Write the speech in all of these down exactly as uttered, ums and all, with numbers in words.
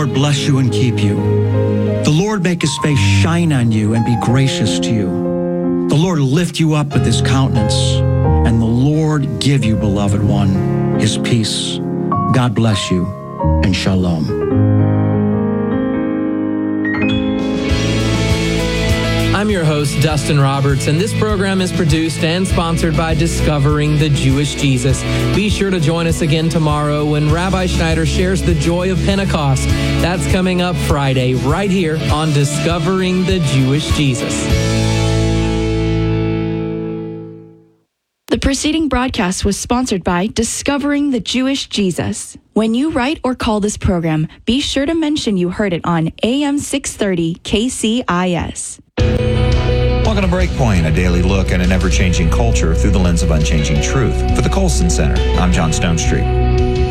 Lord bless you and keep you. The Lord make his face shine on you and be gracious to you. The Lord lift you up with his countenance, and the Lord give you, beloved one, his peace. God bless you, and shalom. I'm your host, Dustin Roberts, and this program is produced and sponsored by Discovering the Jewish Jesus. Be sure to join us again tomorrow when Rabbi Schneider shares the joy of Pentecost. That's coming up Friday, right here on Discovering the Jewish Jesus. The preceding broadcast was sponsored by Discovering the Jewish Jesus. When you write or call this program, be sure to mention you heard it on A M six thirty K C I S. Welcome to Breakpoint, a daily look at an ever-changing culture through the lens of unchanging truth. For the Colson Center, I'm John Stonestreet.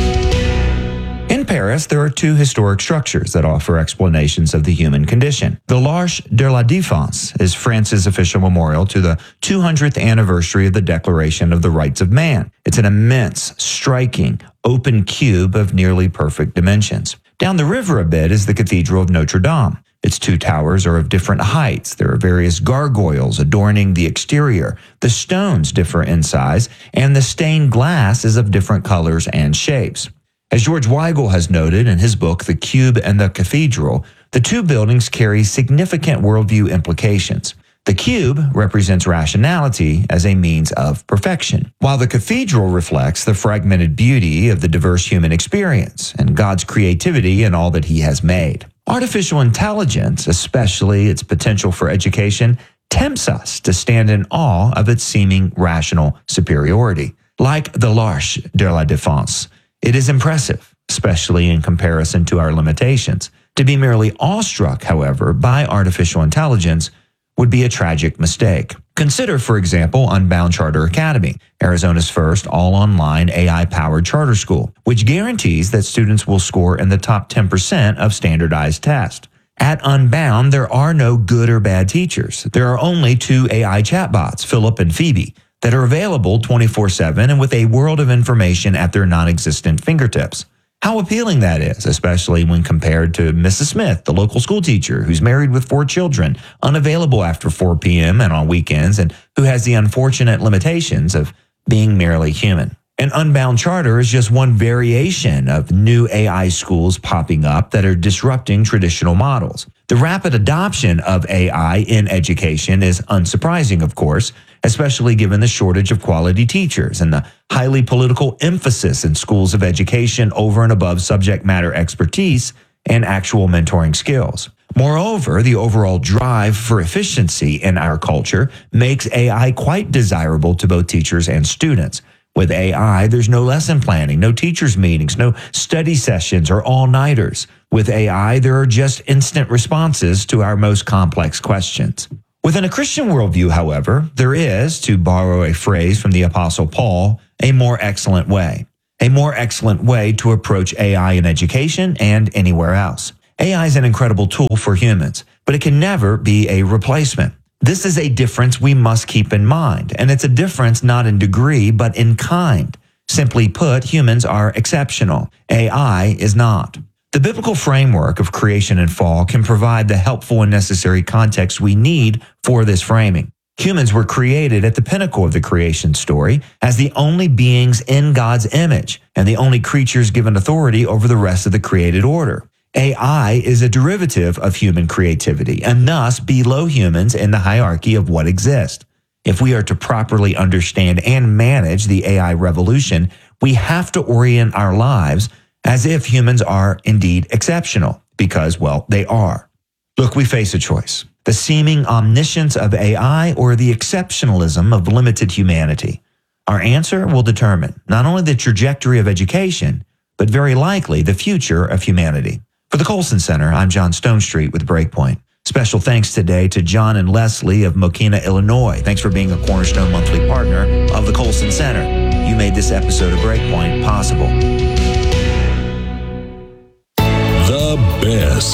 In Paris, there are two historic structures that offer explanations of the human condition. The L'Arche de la Défense is France's official memorial to the two hundredth anniversary of the Declaration of the Rights of Man. It's an immense, striking, open cube of nearly perfect dimensions. Down the river a bit is the Cathedral of Notre Dame. Its two towers are of different heights. There are various gargoyles adorning the exterior. The stones differ in size, and the stained glass is of different colors and shapes. As George Weigel has noted in his book, The Cube and the Cathedral, the two buildings carry significant worldview implications. The cube represents rationality as a means of perfection, while the cathedral reflects the fragmented beauty of the diverse human experience and God's creativity in all that he has made. Artificial intelligence, especially its potential for education, tempts us to stand in awe of its seeming rational superiority. Like the L'Arche de la Défense, it is impressive, especially in comparison to our limitations. To be merely awestruck, however, by artificial intelligence would be a tragic mistake. Consider, for example, Unbound Charter Academy, Arizona's first all-online A I-powered charter school, which guarantees that students will score in the top ten percent of standardized tests. At Unbound, there are no good or bad teachers. There are only two A I chatbots, Philip and Phoebe, that are available twenty-four seven and with a world of information at their non-existent fingertips. How appealing that is, especially when compared to Missus Smith, the local school teacher who's married with four children, unavailable after four p.m. and on weekends, and who has the unfortunate limitations of being merely human. An Unbound Charter is just one variation of new A I schools popping up that are disrupting traditional models. The rapid adoption of A I in education is unsurprising, of course, especially given the shortage of quality teachers and the highly political emphasis in schools of education over and above subject matter expertise and actual mentoring skills. Moreover, the overall drive for efficiency in our culture makes A I quite desirable to both teachers and students. With A I, there's no lesson planning, no teachers' meetings, no study sessions or all-nighters. With A I, there are just instant responses to our most complex questions. Within a Christian worldview, however, there is, to borrow a phrase from the Apostle Paul, a more excellent way. A more excellent way to approach A I in education and anywhere else. A I is an incredible tool for humans, but it can never be a replacement. This is a difference we must keep in mind, and it's a difference not in degree, but in kind. Simply put, humans are exceptional. A I is not. The biblical framework of creation and fall can provide the helpful and necessary context we need for this framing. Humans were created at the pinnacle of the creation story as the only beings in God's image and the only creatures given authority over the rest of the created order. A I is a derivative of human creativity and thus below humans in the hierarchy of what exists. If we are to properly understand and manage the A I revolution, we have to orient our lives as if humans are indeed exceptional, because, well, they are. Look, we face a choice: the seeming omniscience of A I or the exceptionalism of limited humanity. Our answer will determine not only the trajectory of education, but very likely the future of humanity. For the Colson Center, I'm John Stonestreet with Breakpoint. Special thanks today to John and Leslie of Mokena, Illinois. Thanks for being a Cornerstone monthly partner of the Colson Center. You made this episode of Breakpoint possible. The best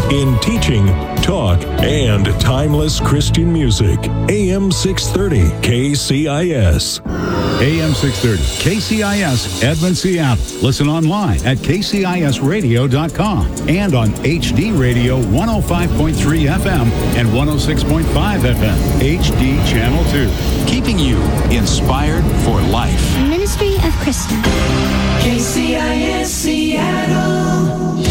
in teaching, talk, and timeless Christian music. A M six thirty K C I S. A M six thirty K C I S, Edmond, Seattle. Listen online at K C I S radio dot com and on H D Radio one oh five point three F M and one oh six point five F M, H D Channel two. Keeping you inspired for life. Ministry of Christian. K C I S Seattle.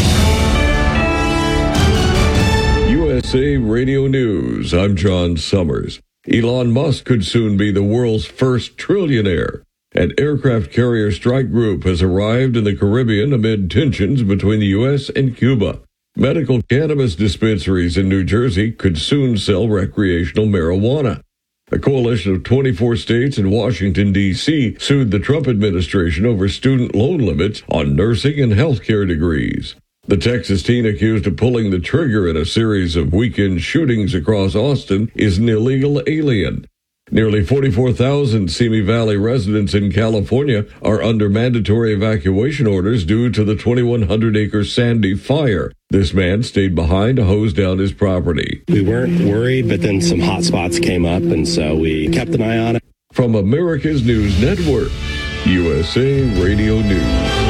U S A Radio News. I'm John Summers. Elon Musk could soon be the world's first trillionaire. An aircraft carrier strike group has arrived in the Caribbean amid tensions between the U S and Cuba. Medical cannabis dispensaries in New Jersey could soon sell recreational marijuana. A coalition of twenty-four states and Washington, D C sued the Trump administration over student loan limits on nursing and healthcare degrees. The Texas teen accused of pulling the trigger in a series of weekend shootings across Austin is an illegal alien. Nearly forty-four thousand Simi Valley residents in California are under mandatory evacuation orders due to the twenty-one hundred acre Sandy fire. This man stayed behind to hose down his property. We weren't worried, but then some hot spots came up, and so we kept an eye on it. From America's News Network, U S A Radio News.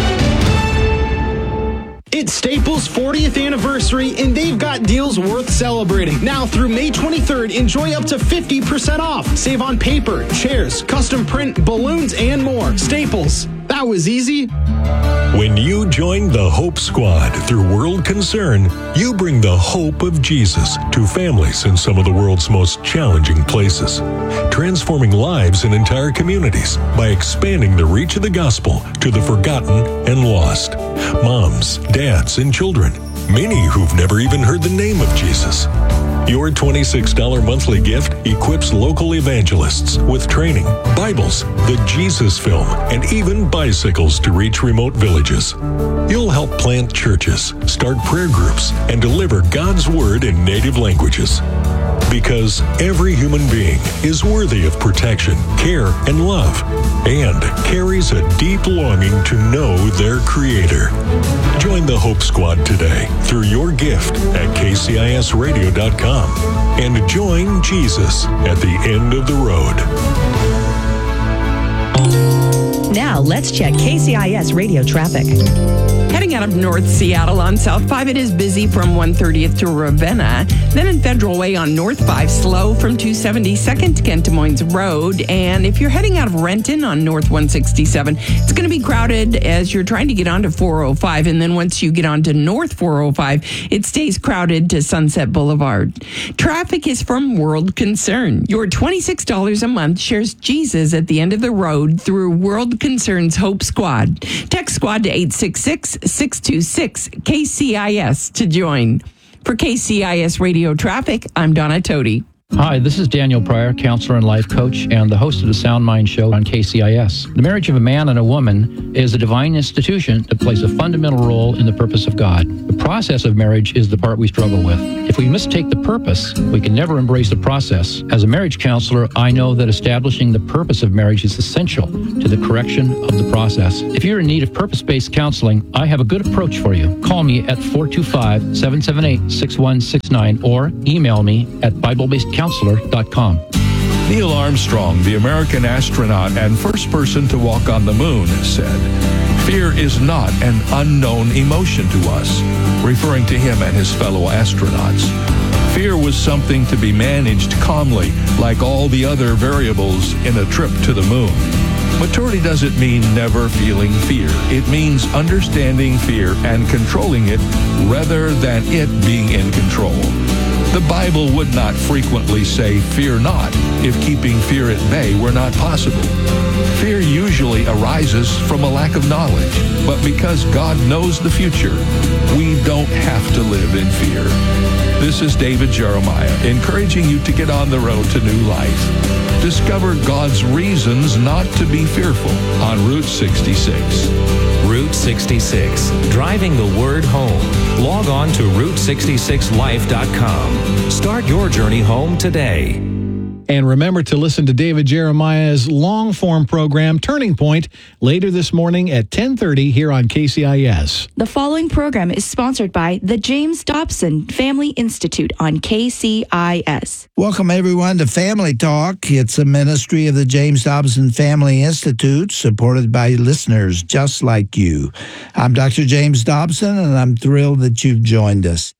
It's Staples' fortieth anniversary, and they've got deals worth celebrating. Now through May twenty-third, enjoy up to fifty percent off. Save on paper, chairs, custom print, balloons, and more. Staples. That was easy. When you join the Hope Squad through World Concern, you bring the hope of Jesus to families in some of the world's most challenging places, transforming lives in entire communities by expanding the reach of the gospel to the forgotten and lost. Moms, dads, and children, many who've never even heard the name of Jesus. Your twenty-six dollars monthly gift equips local evangelists with training, Bibles, the Jesus film, and even bicycles to reach remote villages. You'll help plant churches, start prayer groups, and deliver God's word in native languages. Because every human being is worthy of protection, care, and love, and carries a deep longing to know their Creator. Join the Hope Squad today through your gift at K C I S radio dot com and join Jesus at the end of the road. Now let's check K C I S radio traffic. Heading out of North Seattle on South five, it is busy from one thirtieth to Ravenna. Then in Federal Way on North five, slow from two seventy-second to Kent Des Moines Road. And if you're heading out of Renton on North one sixty-seven, it's going to be crowded as you're trying to get onto four oh five. And then once you get onto North four oh five, it stays crowded to Sunset Boulevard. Traffic is from World Concern. Your twenty-six dollars a month shares Jesus at the end of the road through World Concern's Hope Squad. Text Squad to eight six six, six two six, K C I S to join. For K C I S Radio Traffic, I'm Donna Toti. Hi, this is Daniel Pryor, counselor and life coach, and the host of the Sound Mind Show on K C I S. The marriage of a man and a woman is a divine institution that plays a fundamental role in the purpose of God. The process of marriage is the part we struggle with. If we mistake the purpose, we can never embrace the process. As a marriage counselor, I know that establishing the purpose of marriage is essential to the correction of the process. If you're in need of purpose-based counseling, I have a good approach for you. Call me at four two five, seven seven eight, six one six nine or email me at Bible Based Counselor dot com. Neil Armstrong, the American astronaut and first person to walk on the moon, said, "Fear is not an unknown emotion to us," referring to him and his fellow astronauts. Fear was something to be managed calmly, like all the other variables in a trip to the moon. Maturity doesn't mean never feeling fear. It means understanding fear and controlling it rather than it being in control. The Bible would not frequently say, "Fear not," if keeping fear at bay were not possible. Fear usually arises from a lack of knowledge, but because God knows the future, we don't have to live in fear. This is David Jeremiah, encouraging you to get on the road to new life. Discover God's reasons not to be fearful on Route sixty-six. Route sixty-six, driving the word home. Log on to route sixty-six life dot com. Start your journey home today. And remember to listen to David Jeremiah's long-form program, Turning Point, later this morning at ten thirty here on K C I S. The following program is sponsored by the James Dobson Family Institute on K C I S. Welcome, everyone, to Family Talk. It's a ministry of the James Dobson Family Institute, supported by listeners just like you. I'm Doctor James Dobson, and I'm thrilled that you've joined us.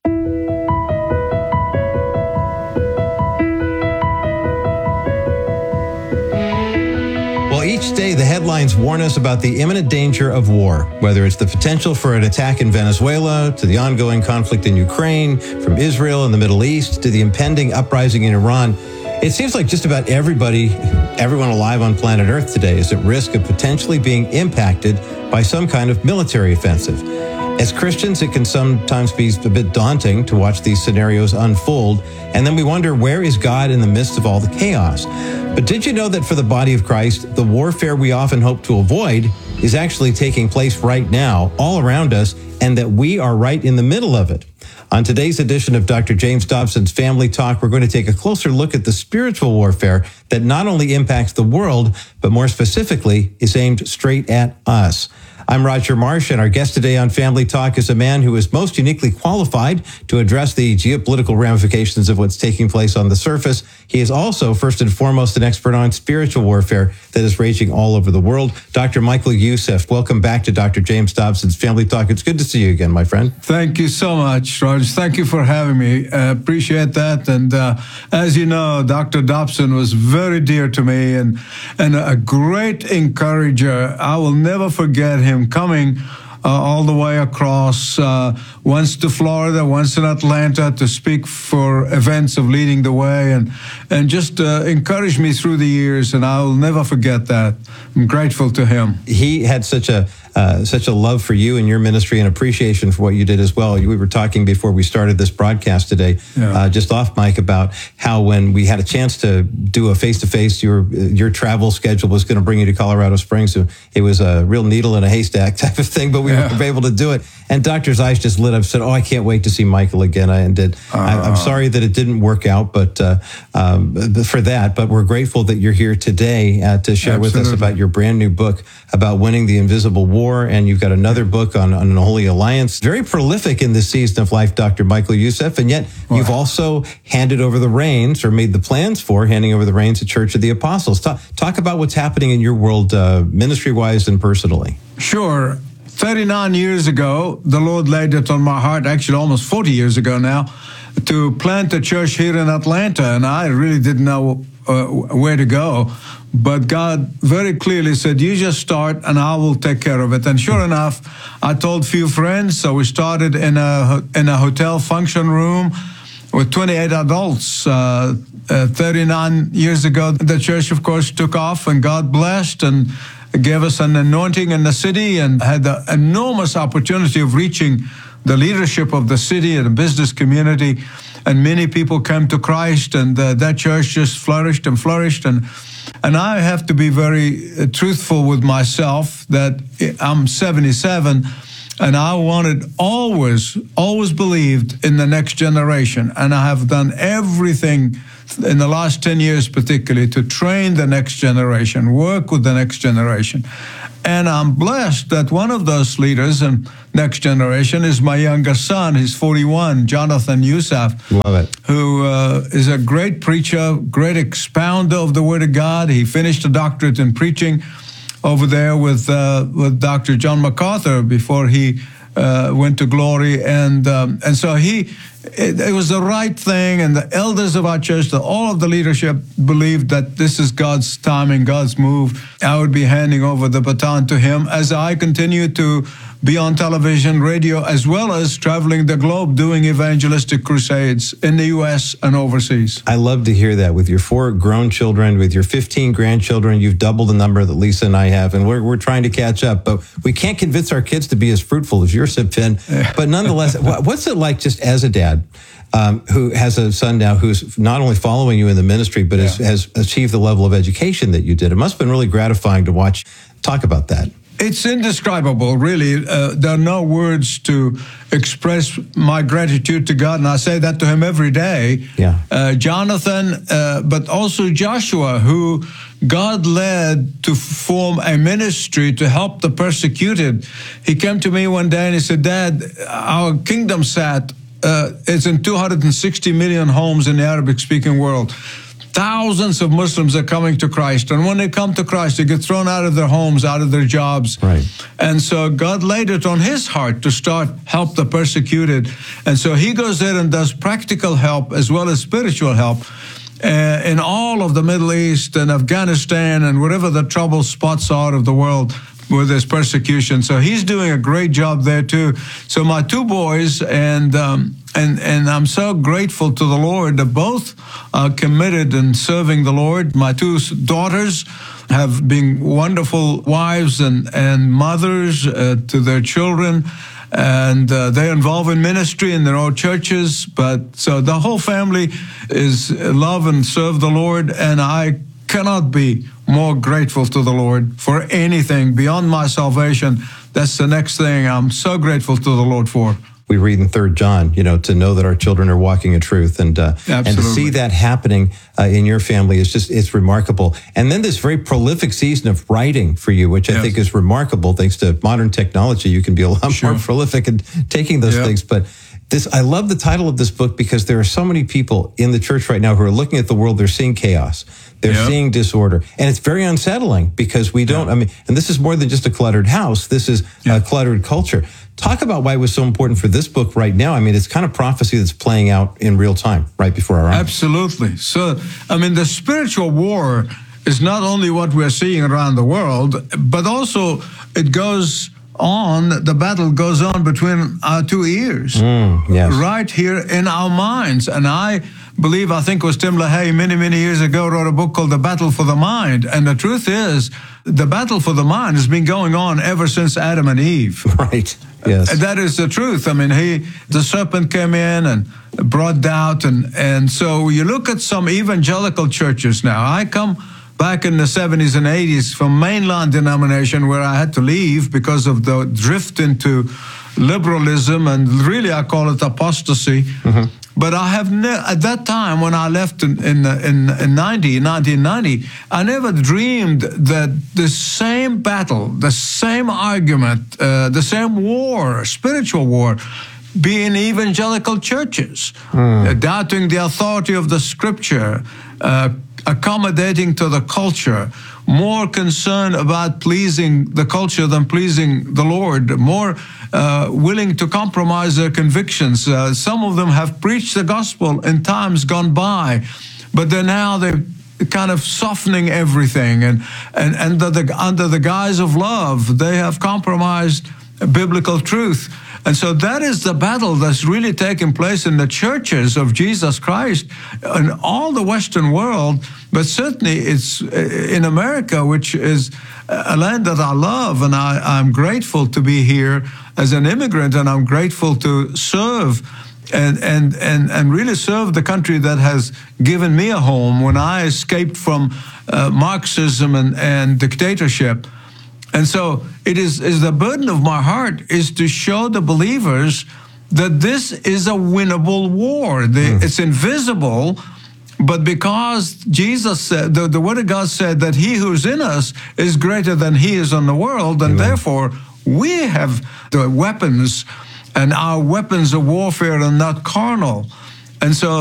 Well, each day the headlines warn us about the imminent danger of war, whether it's the potential for an attack in Venezuela, to the ongoing conflict in Ukraine, from Israel and the Middle East, to the impending uprising in Iran. It seems like just about everybody, everyone alive on planet Earth today is at risk of potentially being impacted by some kind of military offensive. As Christians, it can sometimes be a bit daunting to watch these scenarios unfold, and then we wonder, where is God in the midst of all the chaos? But did you know that for the body of Christ, the warfare we often hope to avoid is actually taking place right now, all around us, and that we are right in the middle of it? On today's edition of Doctor James Dobson's Family Talk, we're going to take a closer look at the spiritual warfare that not only impacts the world, but more specifically is aimed straight at us. I'm Roger Marsh, and our guest today on Family Talk is a man who is most uniquely qualified to address the geopolitical ramifications of what's taking place on the surface. He is also, first and foremost, an expert on spiritual warfare that is raging all over the world. Doctor Michael Youssef, welcome back to Doctor James Dobson's Family Talk. It's good to see you again, my friend. Thank you so much, Roger. Thank you for having me. I appreciate that. And uh, as you know, Doctor Dobson was very dear to me and, and a great encourager. I will never forget him coming uh, all the way across, uh, once to Florida, once in Atlanta, to speak for events of Leading the Way, and and just uh, encouraged me through the years, and I will never forget that. I'm grateful to him. He had such a uh, such a love for you and your ministry and appreciation for what you did as well. We were talking before we started this broadcast today, yeah. uh, just off mic, about how when we had a chance to do a face-to-face, your your travel schedule was going to bring you to Colorado Springs. So it was a real needle in a haystack type of thing, but we yeah. were able to do it. And Doctor's eyes just lit up, said, oh, I can't wait to see Michael again. I did. Uh, I, I'm sorry that it didn't work out but uh, um, for that, but we're grateful that you're here today uh, to share absolutely. with us about your brand new book about winning the invisible war. And you've got another book on, on an holy alliance. Very prolific in this season of life, Doctor Michael Youssef, and yet wow. you've also handed over the reins, or made the plans for handing over the reins to Church of the Apostles. Talk, talk about what's happening in your world, uh, ministry-wise and personally. Sure. thirty-nine years ago, the Lord laid it on my heart, actually almost forty years ago now, to plant a church here in Atlanta, and I really didn't know uh, where to go. But God very clearly said, you just start and I will take care of it. And sure enough, I told few friends, so we started in a in a hotel function room with twenty-eight adults. Uh, uh, thirty-nine years ago, the church, of course, took off, and God blessed and gave us an anointing in the city, and had the enormous opportunity of reaching the leadership of the city and the business community. And many people came to Christ, and uh, that church just flourished and flourished. And and I have to be very uh, truthful with myself that I'm seventy-seven, and I wanted always, always believed in the next generation. And I have done everything in the last ten years particularly to train the next generation, work with the next generation. And I'm blessed that one of those leaders in next generation is my younger son. He's forty-one, Jonathan Youssef. Love it. Who uh, is a great preacher, great expounder of the Word of God. He finished a doctorate in preaching over there with uh, with Doctor John MacArthur before he uh, went to glory. And um, and so he, it, it was the right thing. And the elders of our church, the, all of the leadership believed that this is God's timing, God's move. I would be handing over the baton to him as I continue to be on television, radio, as well as traveling the globe doing evangelistic crusades in the U S and overseas. I love to hear that. With your four grown children, with your fifteen grandchildren, you've doubled the number that Lisa and I have, and we're we're trying to catch up. But we can't convince our kids to be as fruitful as yours have been. But nonetheless, what's it like just as a dad um, who has a son now who's not only following you in the ministry, but yeah. has, has achieved the level of education that you did? It must have been really gratifying to watch. Talk about that. it's indescribable, really. Uh, there are no words to express my gratitude to God, and I say that to him every day. Yeah. Uh, Jonathan, uh, but also Joshua, who God led to form a ministry to help the persecuted. He came to me one day and he said, Dad, our kingdom sat, uh, it's in two hundred sixty million homes in the Arabic-speaking world. Thousands of Muslims are coming to Christ, and when they come to Christ, they get thrown out of their homes, out of their jobs. Right. And so God laid it on his heart to start help the persecuted. And so he goes there and does practical help as well as spiritual help uh, in all of the Middle East and Afghanistan and wherever the trouble spots are of the world where there's persecution. So he's doing a great job there too. So my two boys, and um, and and I'm so grateful to the Lord that both are committed in serving the Lord. My two daughters have been wonderful wives and, and mothers uh, to their children. And uh, they're involved in ministry in their own churches. But so the whole family is love and serve the Lord. And I cannot be more grateful to the Lord for anything beyond my salvation. That's the next thing I'm so grateful to the Lord for. We read in Third John, you know, to know that our children are walking in truth, and uh, and to see that happening uh, in your family is just, it's remarkable. And then this very prolific season of writing for you, which I yes. think is remarkable. Thanks to modern technology, you can be a lot sure. more prolific in taking those yep. things. But this, I love the title of this book because there are so many people in the church right now who are looking at the world. They're seeing chaos. They're yep. seeing disorder. And it's very unsettling because we don't, yep. I mean, and this is more than just a cluttered house. This is yep. a cluttered culture. Talk about why it was so important for this book right now. I mean, it's kind of prophecy that's playing out in real time, right before our eyes. Absolutely. So, I mean, the spiritual war is not only what we're seeing around the world, but also it goes on, the battle goes on between our two ears, mm, yes. right here in our minds. And I believe, I think it was Tim LaHaye many, many years ago wrote a book called The Battle for the Mind. And the truth is, the battle for the mind has been going on ever since Adam and Eve. Right, yes. That is the truth. I mean, he, the serpent came in and brought doubt. And, and so you look at some evangelical churches now. I come back in the seventies and eighties from mainline denomination where I had to leave because of the drift into liberalism, and really I call it apostasy. Mm-hmm. But I have ne- at that time when I left in in in, in ninety, nineteen ninety, I never dreamed that the same battle, the same argument, uh, the same war, spiritual war, be in evangelical churches, mm. uh, doubting the authority of the Scripture, uh, accommodating to the culture, more concerned about pleasing the culture than pleasing the Lord, more uh, willing to compromise their convictions. Uh, some of them have preached the gospel in times gone by, but they're now they're kind of softening everything, and and, and the, the, under the guise of love, they have compromised biblical truth. And so that is the battle that's really taking place in the churches of Jesus Christ in all the Western world, but certainly it's in America, which is a land that I love, and I, I'm grateful to be here as an immigrant, and I'm grateful to serve and, and, and, and really serve the country that has given me a home when I escaped from uh, Marxism and, and dictatorship. And so it is, is the burden of my heart is to show the believers that this is a winnable war. The, mm. It's invisible, but because Jesus said, the, the Word of God said that he who's in us is greater than he is in the world, and Amen. Therefore we have the weapons, and our weapons of warfare are not carnal. And so